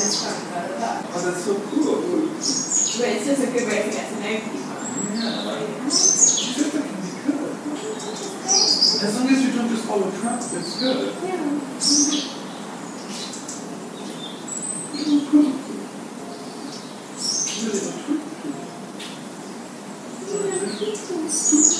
this front and go to the back. Oh, that's so cool. But it's just a good way to get to know people. Yeah. That can be good. As long as you don't just follow trends, it's good. Yeah. Really don't.